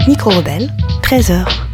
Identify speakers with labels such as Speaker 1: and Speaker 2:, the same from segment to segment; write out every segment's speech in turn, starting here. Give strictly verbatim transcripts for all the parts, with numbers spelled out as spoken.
Speaker 1: Micro Rebelle, treize heures.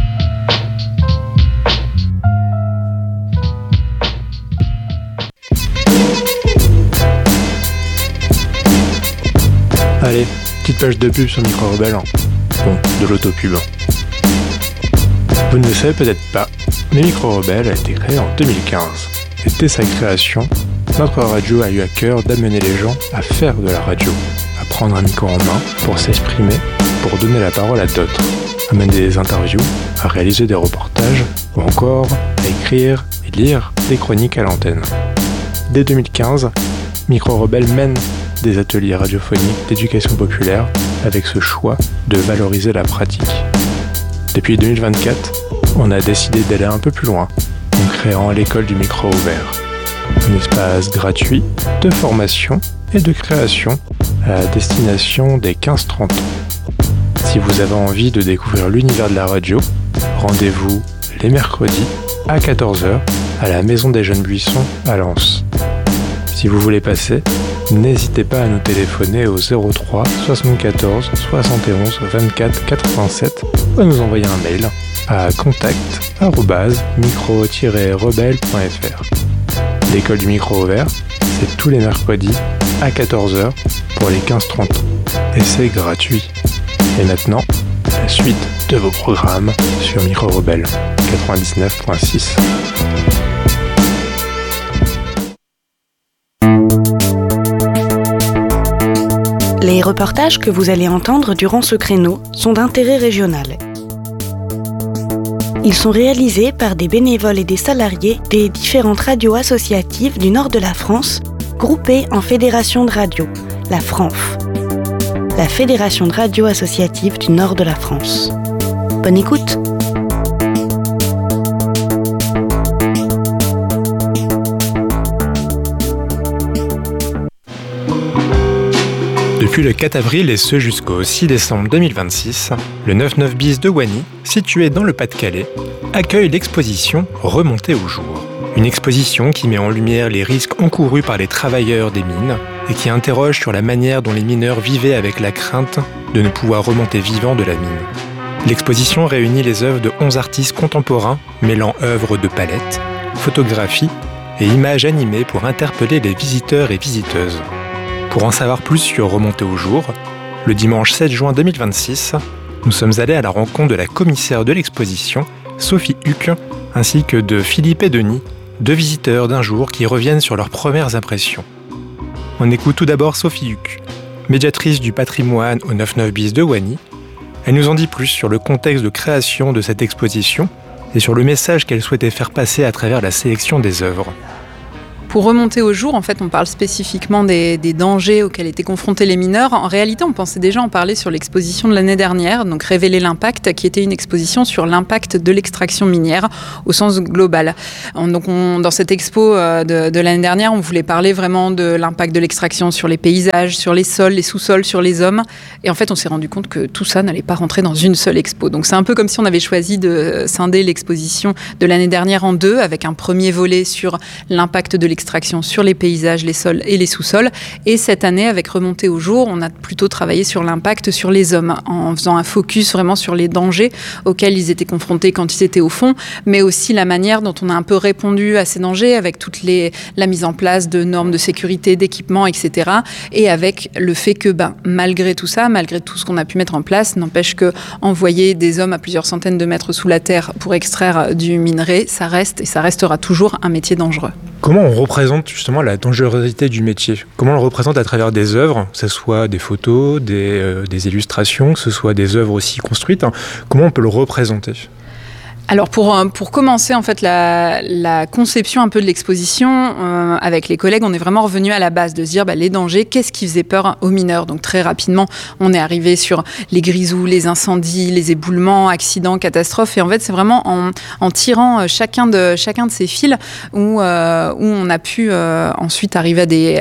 Speaker 2: Allez, petite page de pub sur Micro Rebelle. Bon, de l'autopub. Vous ne le savez peut-être pas, mais Micro Rebelle a été créé en deux mille quinze. Et dès sa création, notre radio a eu à cœur d'amener les gens à faire de la radio, à prendre un micro en main pour s'exprimer, pour donner la parole à d'autres, à mener des interviews, à réaliser des reportages, ou encore à écrire et lire des chroniques à l'antenne. Dès deux mille quinze, Micro Rebelle mène des ateliers radiophoniques d'éducation populaire avec ce choix de valoriser la pratique. Depuis deux mille vingt-quatre, on a décidé d'aller un peu plus loin en créant l'école du micro ouvert, un espace gratuit de formation et de création à destination des quinze trente ans. Si vous avez envie de découvrir l'univers de la radio, rendez-vous les mercredis à quatorze heures à la Maison des Jeunes Buissons à Lens. Si vous voulez passer, n'hésitez pas à nous téléphoner au zéro trois soixante-quatorze soixante et onze vingt-quatre quatre-vingt-sept ou à nous envoyer un mail à contact arobase micro tiret rebelle point f r. L'école du micro ouvert, c'est tous les mercredis à quatorze heures pour les quinze trente ans. Et c'est gratuit. Et maintenant, la suite de vos programmes sur Micro Rebelle quatre-vingt-dix-neuf point six.
Speaker 1: Les reportages que vous allez entendre durant ce créneau sont d'intérêt régional. Ils sont réalisés par des bénévoles et des salariés des différentes radios associatives du nord de la France, groupées en fédération de radio, la FRANF, la Fédération de radio associative du nord de la France. Bonne écoute!
Speaker 2: Depuis le quatre avril et ce jusqu'au six décembre deux mille vingt-six, le neuf-neuf bis de Wany, situé dans le Pas-de-Calais, accueille l'exposition Remontée au jour. Une exposition qui met en lumière les risques encourus par les travailleurs des mines et qui interroge sur la manière dont les mineurs vivaient avec la crainte de ne pouvoir remonter vivants de la mine. L'exposition réunit les œuvres de onze artistes contemporains mêlant œuvres de palette, photographie et images animées pour interpeller les visiteurs et visiteuses. Pour en savoir plus sur Remonter au jour, le dimanche sept juin deux mille vingt-six, nous sommes allés à la rencontre de la commissaire de l'exposition, Sophie Huck, ainsi que de Philippe et Denis, deux visiteurs d'un jour qui reviennent sur leurs premières impressions. On écoute tout d'abord Sophie Huck, médiatrice du patrimoine au neuf-neuf bis de Wany. Elle nous en dit plus sur le contexte de création de cette exposition et sur le message qu'elle souhaitait faire passer à travers la sélection des œuvres.
Speaker 3: Pour remonter au jour, en fait, on parle spécifiquement des, des dangers auxquels étaient confrontés les mineurs. En réalité, on pensait déjà en parler sur l'exposition de l'année dernière, donc Révéler l'impact, qui était une exposition sur l'impact de l'extraction minière au sens global. Donc, on, dans cette expo de, de l'année dernière, on voulait parler vraiment de l'impact de l'extraction sur les paysages, sur les sols, les sous-sols, sur les hommes. Et en fait, on s'est rendu compte que tout ça n'allait pas rentrer dans une seule expo. Donc, c'est un peu comme si on avait choisi de scinder l'exposition de l'année dernière en deux, avec un premier volet sur l'impact de l'extraction extraction sur les paysages, les sols et les sous-sols. Et cette année, avec Remontée au jour, on a plutôt travaillé sur l'impact sur les hommes, en faisant un focus vraiment sur les dangers auxquels ils étaient confrontés quand ils étaient au fond, mais aussi la manière dont on a un peu répondu à ces dangers avec toute les, la mise en place de normes de sécurité, d'équipements, et cetera. Et avec le fait que, ben, malgré tout ça, malgré tout ce qu'on a pu mettre en place, n'empêche que envoyer des hommes à plusieurs centaines de mètres sous la terre pour extraire du minerai, ça reste et ça restera toujours un métier dangereux.
Speaker 2: Comment on représente justement la dangerosité du métier ? Comment on le représente à travers des œuvres, que ce soit des photos, des, euh, des illustrations, que ce soit des œuvres aussi construites, hein. Comment on peut le représenter ?
Speaker 3: Alors pour, pour commencer en fait la, la conception un peu de l'exposition, euh, avec les collègues, on est vraiment revenu à la base de se dire bah, les dangers, qu'est-ce qui faisait peur aux mineurs. Donc très rapidement, on est arrivé sur les grisous, les incendies, les éboulements, accidents, catastrophes. Et en fait, c'est vraiment en, en tirant chacun de, chacun de ces fils où, euh, où on a pu euh, ensuite arriver à des, à des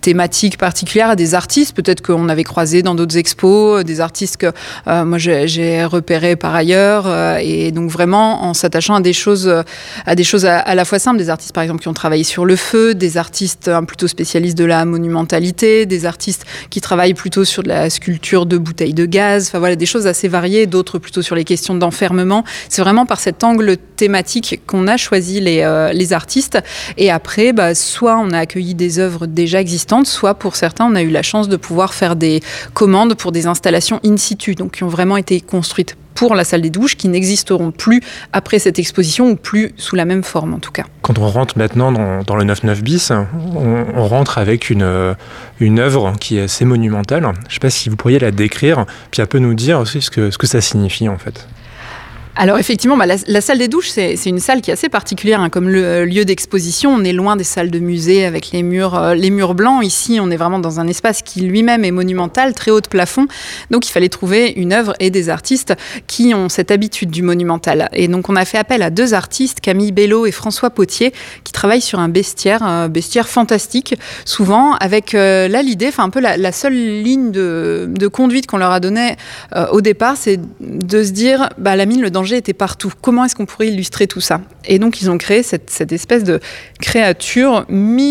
Speaker 3: thématique particulière à des artistes, peut-être qu'on avait croisé dans d'autres expos, des artistes que euh, moi j'ai, j'ai repérés par ailleurs, euh, et donc vraiment en s'attachant à des choses, à des choses à, à la fois simples, des artistes par exemple qui ont travaillé sur le feu, des artistes hein, plutôt spécialistes de la monumentalité, des artistes qui travaillent plutôt sur de la sculpture de bouteilles de gaz, enfin voilà, des choses assez variées, d'autres plutôt sur les questions d'enfermement. C'est vraiment par cet angle thématique qu'on a choisi les, euh, les artistes, et après, bah, soit on a accueilli des œuvres déjà existantes, soit pour certains, on a eu la chance de pouvoir faire des commandes pour des installations in situ, donc qui ont vraiment été construites pour la salle des douches, qui n'existeront plus après cette exposition, ou plus sous la même forme en tout cas.
Speaker 2: Quand on rentre maintenant dans, dans le neuf neuf bis, on, on rentre avec une, une œuvre qui est assez monumentale. Je ne sais pas si vous pourriez la décrire, puis un peu nous dire aussi ce que, ce que ça signifie en fait.
Speaker 3: Alors effectivement, bah, la, la salle des douches, c'est, c'est une salle qui est assez particulière hein, comme le, lieu d'exposition. On est loin des salles de musée avec les murs, euh, les murs blancs. Ici, on est vraiment dans un espace qui lui-même est monumental, très haut de plafond. Donc il fallait trouver une œuvre et des artistes qui ont cette habitude du monumental. Et donc on a fait appel à deux artistes, Camille Bello et François Potier, qui travaillent sur un bestiaire, un bestiaire fantastique, souvent avec euh, là l'idée, enfin un peu la, la seule ligne de, de conduite qu'on leur a donnée euh, au départ, c'est de se dire, bah, la mine, le danger était partout. Comment est-ce qu'on pourrait illustrer tout ça ? Et donc, ils ont créé cette, cette espèce de créature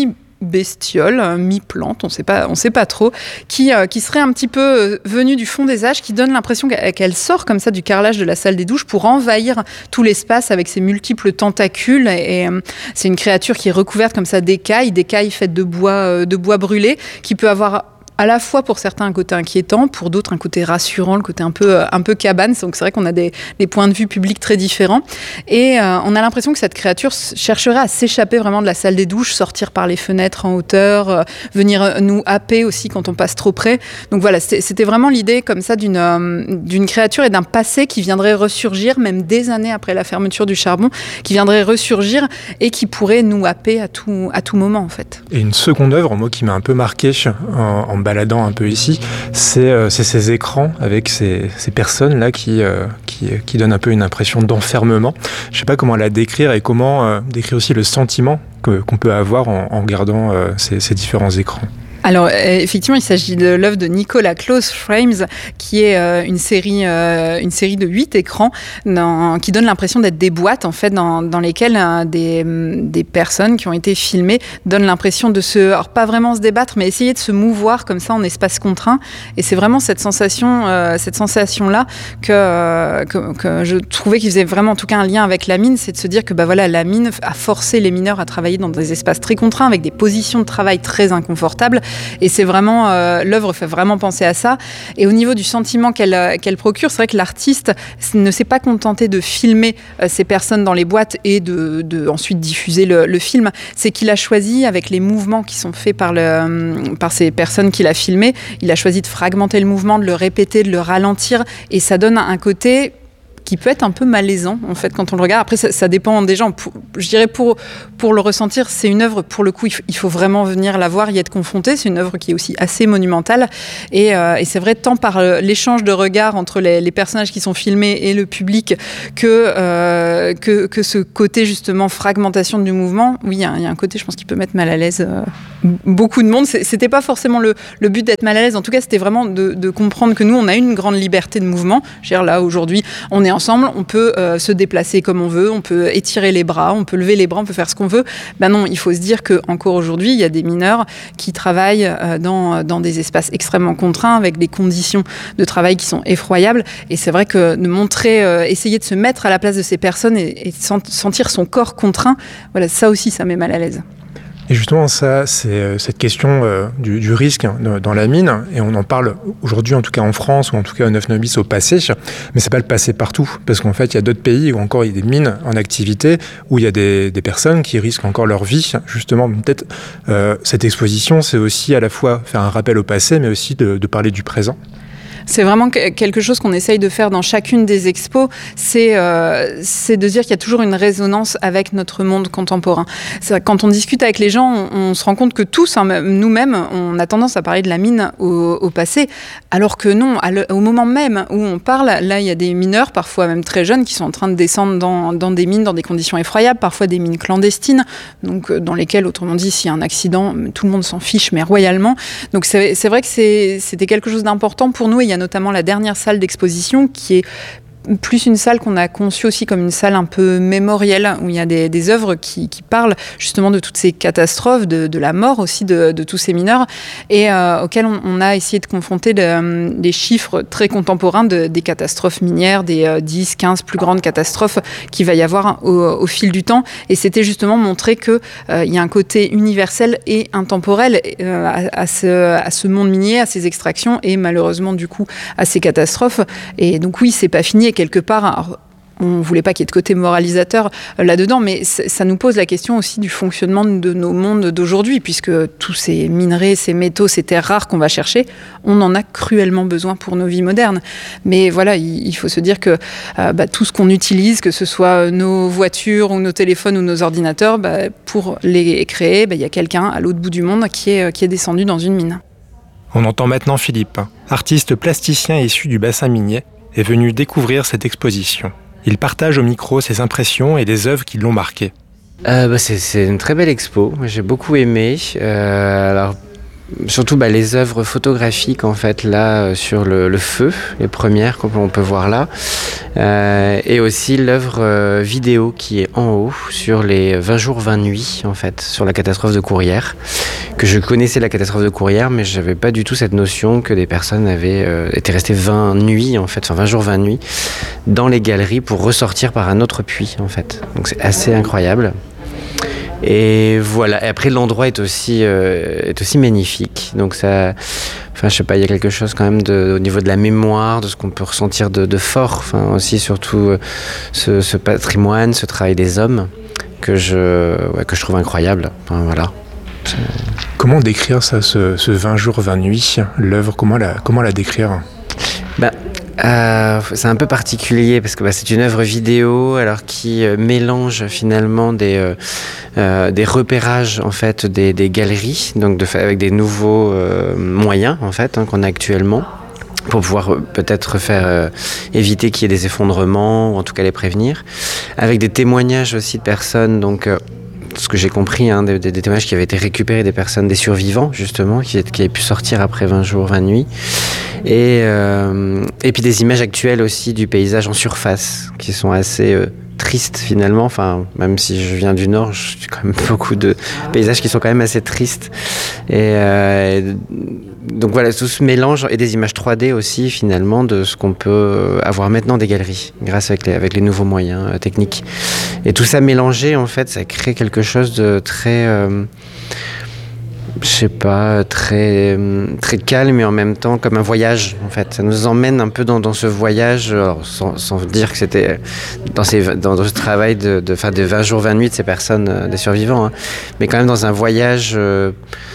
Speaker 3: mi-bestiole, mi-plante, on sait pas, on sait pas trop, qui, euh, qui serait un petit peu euh, venue du fond des âges, qui donne l'impression qu'elle sort comme ça du carrelage de la salle des douches pour envahir tout l'espace avec ses multiples tentacules. Et, et euh, c'est une créature qui est recouverte comme ça d'écailles, d'écailles faites de bois, euh, de bois brûlé, qui peut avoir à la fois pour certains un côté inquiétant, pour d'autres un côté rassurant, le côté un peu, un peu cabane. Donc c'est vrai qu'on a des, des points de vue publics très différents. Et euh, on a l'impression que cette créature chercherait à s'échapper vraiment de la salle des douches, sortir par les fenêtres en hauteur, euh, venir nous happer aussi quand on passe trop près. Donc voilà, c'était, c'était vraiment l'idée comme ça d'une, euh, d'une créature et d'un passé qui viendrait ressurgir, même des années après la fermeture du charbon, qui viendrait ressurgir et qui pourrait nous happer à tout, à tout moment en fait.
Speaker 2: Et une seconde œuvre, moi, qui m'a un peu marqué en, en baladant un peu ici, c'est, euh, c'est ces écrans avec ces, ces personnes-là qui, euh, qui, qui donnent un peu une impression d'enfermement. Je ne sais pas comment la décrire et comment euh, décrire aussi le sentiment que, qu'on peut avoir en, en regardant euh, ces, ces différents écrans.
Speaker 3: Alors effectivement, il s'agit de l'œuvre de Nicolas Close Frames, qui est euh, une série, euh, une série de huit écrans dans, qui donne l'impression d'être des boîtes en fait, dans, dans lesquelles euh, des, des personnes qui ont été filmées donnent l'impression de se, alors pas vraiment se débattre, mais essayer de se mouvoir comme ça en espace contraint. Et c'est vraiment cette sensation, euh, cette sensation-là que, euh, que, que je trouvais qu'il faisait vraiment en tout cas un lien avec la mine, c'est de se dire que bah voilà, la mine a forcé les mineurs à travailler dans des espaces très contraints avec des positions de travail très inconfortables. Et c'est vraiment, euh, l'œuvre fait vraiment penser à ça. Et au niveau du sentiment qu'elle, qu'elle procure, c'est vrai que l'artiste ne s'est pas contenté de filmer euh, ces personnes dans les boîtes et de, de ensuite diffuser le, le film. C'est qu'il a choisi, avec les mouvements qui sont faits par, le, par ces personnes qu'il a filmées, il a choisi de fragmenter le mouvement, de le répéter, de le ralentir. Et ça donne un côté qui peut être un peu malaisant en fait quand on le regarde. Après ça, ça dépend des gens. Pour, je dirais pour pour le ressentir, c'est une œuvre pour le coup il faut, il faut vraiment venir la voir, y être confronté. C'est une œuvre qui est aussi assez monumentale et, euh, et c'est vrai tant par l'échange de regards entre les, les personnages qui sont filmés et le public que euh, que que ce côté justement fragmentation du mouvement. Oui, il y, y a un côté je pense qui peut mettre mal à l'aise euh, beaucoup de monde. C'était pas forcément le le but d'être mal à l'aise. En tout cas, c'était vraiment de, de comprendre que nous on a une grande liberté de mouvement. Je veux dire, là aujourd'hui, on est ensemble, on peut euh, se déplacer comme on veut, on peut étirer les bras, on peut lever les bras, on peut faire ce qu'on veut. Ben non, il faut se dire qu'encore aujourd'hui, il y a des mineurs qui travaillent euh, dans, dans des espaces extrêmement contraints, avec des conditions de travail qui sont effroyables. Et c'est vrai que de montrer, euh, essayer de se mettre à la place de ces personnes et, et sentir son corps contraint, voilà, ça aussi, ça met mal à l'aise.
Speaker 2: Et justement, ça, c'est euh, cette question euh, du, du risque dans, dans la mine, et on en parle aujourd'hui, en tout cas en France, ou en tout cas au neuf neuf bis au passé, mais c'est pas le passé partout, parce qu'en fait, il y a d'autres pays où encore il y a des mines en activité, où il y a des, des personnes qui risquent encore leur vie. Justement, peut-être euh, cette exposition, c'est aussi à la fois faire un rappel au passé, mais aussi de, de parler du présent.
Speaker 3: C'est vraiment quelque chose qu'on essaye de faire dans chacune des expos, c'est, euh, c'est de dire qu'il y a toujours une résonance avec notre monde contemporain. C'est, quand on discute avec les gens, on, on se rend compte que tous, hein, nous-mêmes, on a tendance à parler de la mine au, au passé, alors que non, à le, au moment même où on parle, là il y a des mineurs, parfois même très jeunes, qui sont en train de descendre dans, dans des mines, dans des conditions effroyables, parfois des mines clandestines, donc dans lesquelles, autrement dit, s'il y a un accident, tout le monde s'en fiche, mais royalement. Donc c'est, c'est vrai que c'est, c'était quelque chose d'important pour nous, et il y a notamment la dernière salle d'exposition qui est plus une salle qu'on a conçue aussi comme une salle un peu mémorielle, où il y a des, des œuvres qui, qui parlent justement de toutes ces catastrophes, de, de la mort aussi de, de tous ces mineurs, et euh, auxquels on, on a essayé de confronter de, des chiffres très contemporains de, des catastrophes minières, des euh, dix, quinze plus grandes catastrophes qu'il va y avoir au, au fil du temps. Et c'était justement montrer qu'il euh, y a un côté universel et intemporel euh, à, à, ce, à ce monde minier, à ces extractions, et malheureusement du coup à ces catastrophes. Et donc oui, c'est pas fini. Quelque part, alors, on ne voulait pas qu'il y ait de côté moralisateur euh, là-dedans, mais ça nous pose la question aussi du fonctionnement de nos mondes d'aujourd'hui, puisque tous ces minerais, ces métaux, ces terres rares qu'on va chercher, on en a cruellement besoin pour nos vies modernes. Mais voilà, il, il faut se dire que euh, bah, tout ce qu'on utilise, que ce soit nos voitures ou nos téléphones ou nos ordinateurs, bah, pour les créer, bah, il y a quelqu'un à l'autre bout du monde qui est, qui est descendu dans une mine.
Speaker 2: On entend maintenant Philippe, artiste plasticien issu du bassin minier, est venu découvrir cette exposition. Il partage au micro ses impressions et les œuvres qui l'ont marqué.
Speaker 4: Euh, bah c'est, c'est une très belle expo, j'ai beaucoup aimé. Euh, alors, surtout bah, les œuvres photographiques en fait là sur le, le feu, les premières qu'on peut voir là, euh, et aussi l'œuvre euh, vidéo qui est en haut sur les vingt jours vingt nuits en fait, sur la catastrophe de Courrières, que je connaissais la catastrophe de Courrières, mais je n'avais pas du tout cette notion que des personnes avaient euh, été restées vingt nuits en fait, enfin vingt jours vingt nuits dans les galeries pour ressortir par un autre puits en fait. Donc c'est assez incroyable. Et voilà. Et après, l'endroit est aussi euh, est aussi magnifique. Donc ça, enfin, je sais pas, il y a quelque chose quand même de, au niveau de la mémoire, de ce qu'on peut ressentir de, de fort. Enfin, aussi surtout euh, ce, ce patrimoine, ce travail des hommes que je ouais, que je trouve incroyable. Enfin, voilà. C'est...
Speaker 2: Comment décrire ça, ce, ce vingt jours vingt nuits, l'œuvre, comment la comment la décrire?
Speaker 4: Bah, Euh, c'est un peu particulier parce que bah, c'est une œuvre vidéo alors qui euh, mélange finalement des, euh, euh, des repérages en fait des, des galeries, donc de, avec des nouveaux euh, moyens en fait hein, qu'on a actuellement pour pouvoir euh, peut-être faire euh, éviter qu'il y ait des effondrements ou en tout cas les prévenir, avec des témoignages aussi de personnes donc euh, ce que j'ai compris, hein, des, des, des témoignages qui avaient été récupérés des personnes, des survivants justement, qui, qui avaient pu sortir après vingt jours, vingt nuits, et, euh, et puis des images actuelles aussi du paysage en surface, qui sont assez euh, tristes finalement, enfin, même si je viens du Nord, j'ai quand même beaucoup de paysages qui sont quand même assez tristes, et, euh, et donc voilà, tout ce mélange, et des images trois D aussi finalement, de ce qu'on peut avoir maintenant des galeries, grâce avec les, avec les nouveaux moyens euh, techniques. Et tout ça mélangé, en fait, ça crée quelque chose de très, euh, je sais pas, très, très calme et en même temps comme un voyage, en fait. Ça nous emmène un peu dans, dans ce voyage, alors, sans, sans dire que c'était dans, ces, dans, dans ce travail de, de, de, de vingt jours, vingt nuits de ces personnes, euh, des survivants, hein, mais quand même dans un voyage euh,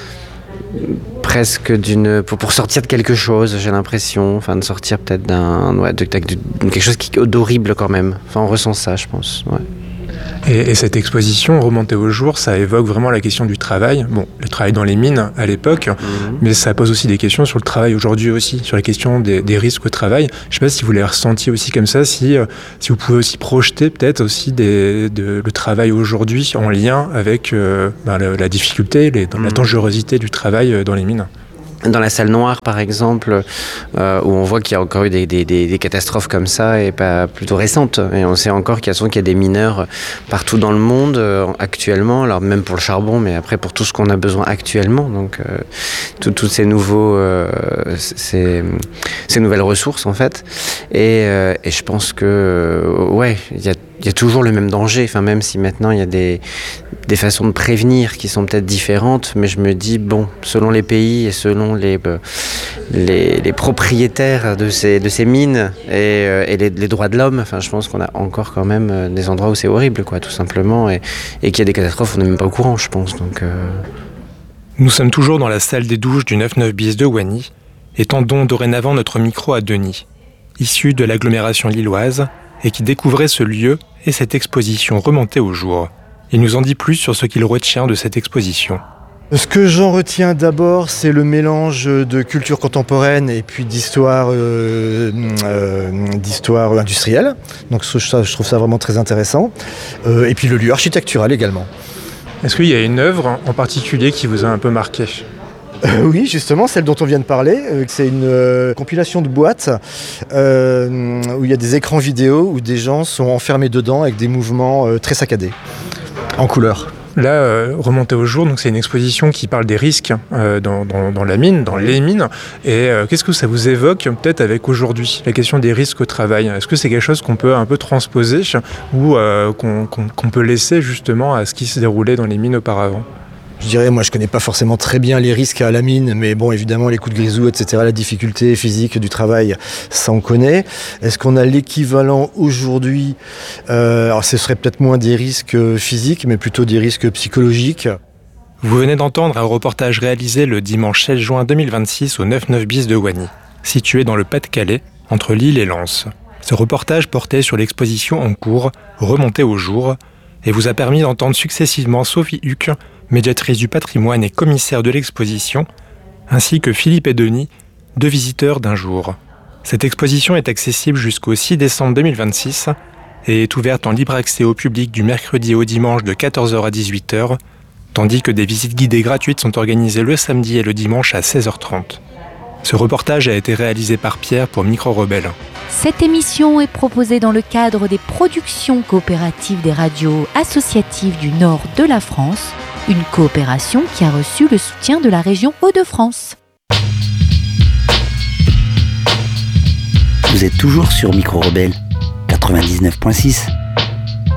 Speaker 4: presque d'une pour, pour sortir de quelque chose, j'ai l'impression, enfin de sortir peut-être d'un ouais, de, de, de quelque chose qui d'horrible quand même. Enfin on ressent ça, je pense. Ouais.
Speaker 2: Et, et cette exposition, remontée au jour, ça évoque vraiment la question du travail. Bon, le travail dans les mines à l'époque, mmh. mais ça pose aussi des questions sur le travail aujourd'hui aussi, sur la question des, des risques au travail. Je ne sais pas si vous l'avez ressenti aussi comme ça, si, si vous pouvez aussi projeter peut-être aussi des, de, le travail aujourd'hui en lien avec euh, ben, la, la difficulté, les, mmh. la dangerosité du travail dans les mines.
Speaker 4: Dans la salle noire, par exemple, euh, où on voit qu'il y a encore eu des, des, des catastrophes comme ça, et pas plutôt récentes. Et on sait encore qu'il y a, qu'il y a des mineurs partout dans le monde euh, actuellement, alors même pour le charbon, mais après pour tout ce qu'on a besoin actuellement. Donc, euh, tous ces nouveaux, euh, ces, ces nouvelles ressources en fait. Et, euh, et je pense que, euh, ouais, il y a Il y a toujours le même danger, enfin, même si maintenant il y a des, des façons de prévenir qui sont peut-être différentes, mais je me dis, bon, selon les pays et selon les, les, les propriétaires de ces, de ces mines et, et les, les droits de l'homme, enfin, je pense qu'on a encore quand même des endroits où c'est horrible, quoi, tout simplement, et, et qu'il y a des catastrophes, on n'est même pas au courant, je pense. Donc, euh...
Speaker 2: Nous sommes toujours dans la salle des douches du neuf neuf bis de Wany. et tendons dorénavant notre micro à Denis, issu de l'agglomération lilloise et qui découvrait ce lieu et cette exposition remontée au jour. Il nous en dit plus sur ce qu'il retient de cette exposition.
Speaker 5: Ce que j'en retiens d'abord, c'est le mélange de culture contemporaine et puis d'histoire, euh, euh, d'histoire industrielle. Donc ça, je trouve ça vraiment très intéressant. Euh, et puis le lieu architectural également.
Speaker 2: Est-ce qu'il y a une œuvre en particulier qui vous a un peu marqué ?
Speaker 5: Euh, oui, justement, celle dont on vient de parler. Euh, c'est une euh, compilation de boîtes euh, où il y a des écrans vidéo où des gens sont enfermés dedans avec des mouvements euh, très saccadés, en couleur.
Speaker 2: Là, euh, remonter au jour, donc c'est une exposition qui parle des risques euh, dans, dans, dans la mine, dans les mines. Et euh, qu'est-ce que ça vous évoque peut-être avec aujourd'hui, la question des risques au travail ? Est-ce que c'est quelque chose qu'on peut un peu transposer ou euh, qu'on, qu'on, qu'on peut laisser justement à ce qui se déroulait dans les mines auparavant ?
Speaker 5: Je dirais, moi je connais pas forcément très bien les risques à la mine, mais bon, évidemment les coups de grisou, et cetera, la difficulté physique du travail, ça on connaît. Est-ce qu'on a l'équivalent aujourd'hui ? euh, Alors ce serait peut-être moins des risques physiques, mais plutôt des risques psychologiques.
Speaker 2: Vous venez d'entendre un reportage réalisé le dimanche seize juin deux mille vingt-six au neuf neuf bis de Wany, situé dans le Pas-de-Calais, entre Lille et Lens. Ce reportage portait sur l'exposition en cours, remontée au jour, et vous a permis d'entendre successivement Sophie Huck, médiatrice du patrimoine et commissaire de l'exposition, ainsi que Philippe et Denis, deux visiteurs d'un jour. Cette exposition est accessible jusqu'au six décembre deux mille vingt-six et est ouverte en libre accès au public du mercredi au dimanche de quatorze heures à dix-huit heures, tandis que des visites guidées gratuites sont organisées le samedi et le dimanche à seize heures trente. Ce reportage a été réalisé par Pierre pour Micro Rebelle.
Speaker 6: Cette émission est proposée dans le cadre des productions coopératives des radios associatives du nord de la France, une coopération qui a reçu le soutien de la région Hauts-de-France.
Speaker 7: Vous êtes toujours sur Micro Rebelle quatre-vingt-dix-neuf virgule six.